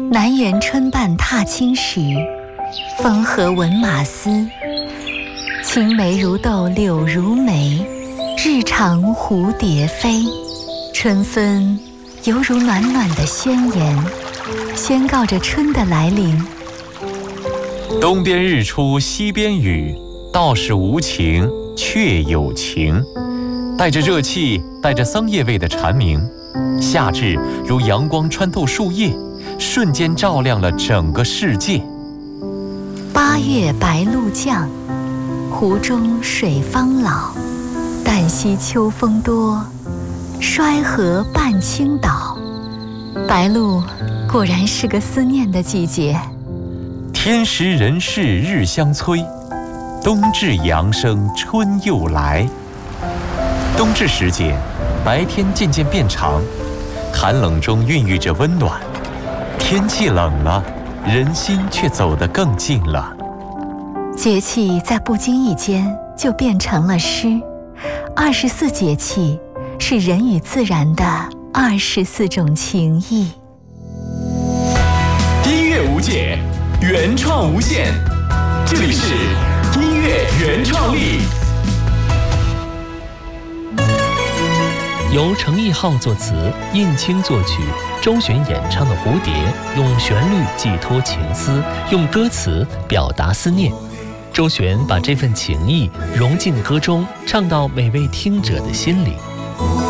南园春半踏青时，风和闻马嘶。青梅如豆柳如眉，日长蝴蝶飞。春分犹如暖暖的宣言，宣告着春的来临。 东边日出西边雨，道是无晴却有晴。带着热气，带着桑叶味的蝉鸣，夏至如阳光穿透树叶，瞬间照亮了整个世界。 8月白露降，湖中水方老。旦夕秋风多，衰荷半倾倒。白露果然是个思念的季节。 天时人事日相催，冬至阳生春又来。冬至时节，白天渐渐变长，寒冷中孕育着温暖。天气冷了，人心却走得更近了。 节气在不经意间就变成了诗。24节气是人与自然的24种情谊。 音乐无界，原创无限。这里是音乐原创力。 由程逸浩作词，印青作曲，周璇演唱的《蝴蝶》，用旋律寄托情思，用歌词表达思念。周璇把这份情谊融进歌中，唱到每位听者的心里。